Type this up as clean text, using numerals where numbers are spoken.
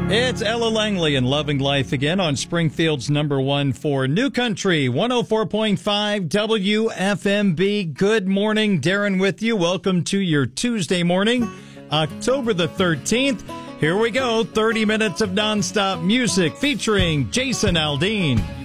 It's Ella Langley and Loving Life again on Springfield's number one for New Country, 104.5 WFMB. Good morning, Darren with you. Welcome to your Tuesday morning, October the 13th. Here we go, 30 minutes of nonstop music featuring Jason Aldean.